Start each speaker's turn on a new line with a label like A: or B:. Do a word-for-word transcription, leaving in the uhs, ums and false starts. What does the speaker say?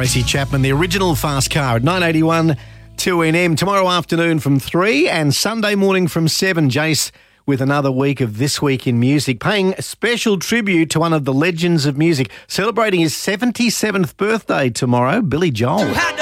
A: Tracy Chapman, the original Fast Car at nine eighty-one two N M. Tomorrow afternoon from three and Sunday morning from seven. Jace with another week of This Week in Music, paying special tribute to one of the legends of music, celebrating his seventy-seventh birthday tomorrow, Billy Joel.